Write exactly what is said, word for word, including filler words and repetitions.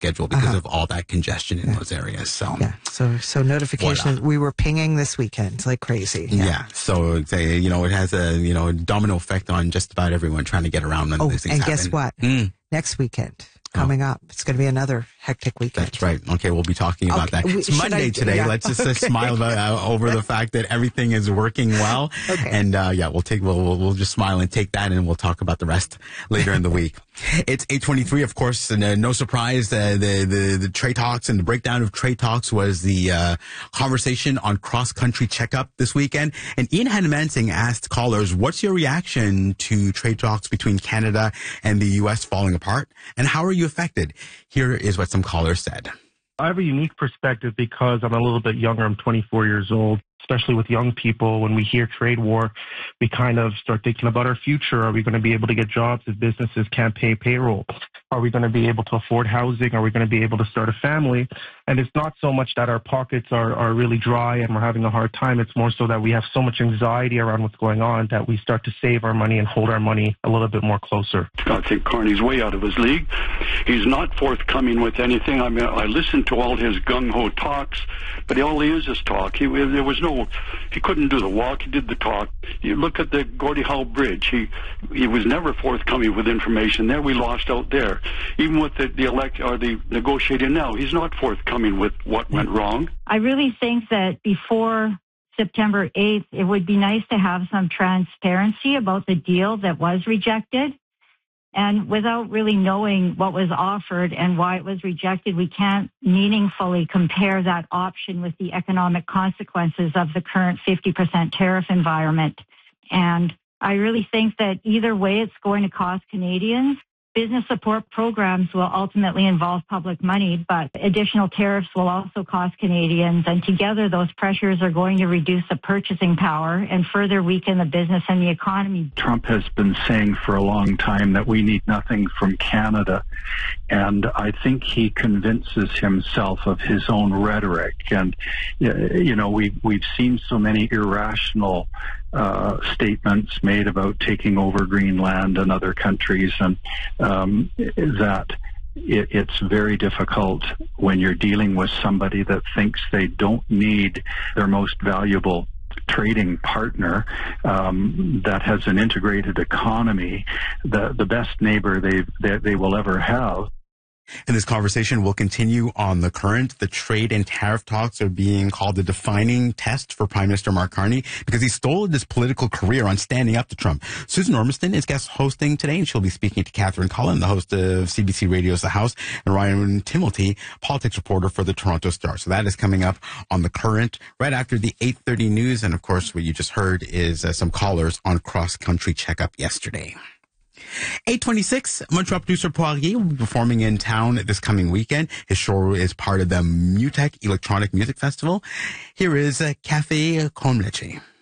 schedule because Uh-huh. of all that congestion in Yeah. those areas. So, Yeah. So, so notifications, Voila. we were pinging this weekend like crazy. Yeah. yeah. So, it's a, you know, it has a, you know, domino effect on just about everyone trying to get around when Oh, these things and happen. guess what? Mm, Next weekend coming up, it's going to be another hectic weekend. that's right. Okay, we'll be talking about Okay, that. we- It's should Monday I- today. yeah. Let's just uh, Okay. smile about, uh, over the fact that everything is working well. Okay. And uh, yeah, we'll take we'll, we'll we'll just smile and take that, and we'll talk about the rest later in the week. It's eight twenty-three, of course, and uh, no surprise. Uh, the the the trade talks and the breakdown of trade talks was the uh, conversation on cross country checkup this weekend. And Ian Hanamansing asked callers, "What's your reaction to trade talks between Canada and the U S falling apart, and how are you affected?" Here is what some callers said. I have a unique perspective because I'm a little bit younger. I'm twenty-four years old, especially with young people. When we hear trade war, we kind of start thinking about our future. Are we going to be able to get jobs if businesses can't pay payroll? Are we going to be able to afford housing? Are we going to be able to start a family? And it's not so much that our pockets are, are really dry and we're having a hard time. It's more so that we have so much anxiety around what's going on that we start to save our money and hold our money a little bit more closer. I think Carney's way out of his league. He's not forthcoming with anything. I mean, I listened to all his gung-ho talks, but all he is is talk. He, there was no, he couldn't do the walk. He did the talk. You look at the Gordie Howe Bridge. He he was never forthcoming with information there. We lost out there. Even with the, the elect or the negotiating now, he's not forthcoming with what went wrong. I really think that before September eighth, it would be nice to have some transparency about the deal that was rejected. And without really knowing what was offered and why it was rejected, we can't meaningfully compare that option with the economic consequences of the current fifty percent tariff environment. And I really think that either way, it's going to cost Canadians. Business support programs will ultimately involve public money, but additional tariffs will also cost Canadians. And together, those pressures are going to reduce the purchasing power and further weaken the business and the economy. Trump has been saying for a long time that we need nothing from Canada. And I think he convinces himself of his own rhetoric. And, you know, we, we've seen so many irrational uh, statements made about taking over Greenland and other countries, and um, that it, it's very difficult when you're dealing with somebody that thinks they don't need their most valuable trading partner um, that has an integrated economy, the the best neighbor they they, they will ever have. And this conversation will continue on The Current. The trade and tariff talks are being called the defining test for Prime Minister Mark Carney because he stole his political career on standing up to Trump. Susan Ormiston is guest hosting today, and she'll be speaking to Catherine Cullen, the host of C B C Radio's The House, and Ryan Timilty, politics reporter for the Toronto Star. So that is coming up on The Current right after the eight thirty news. And, of course, what you just heard is uh, some callers on cross-country checkup yesterday. eight twenty-six, Montreal producer Poirier will be performing in town this coming weekend. His show is part of the Mutech Electronic Music Festival. Here is uh, Café Con Leche.